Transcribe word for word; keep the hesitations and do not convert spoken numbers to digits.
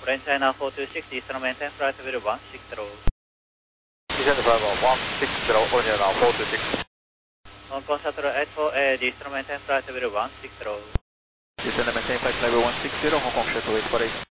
Orange China four two six, Eastern maintain flight level one six zero. Descend five one six zero, Orange China four two six. Hong Kong Shuttle eight four eight, Eastern maintain flight level one six zero. Descend maintain flight level one six zero, Hong Kong Shuttle eight four eight.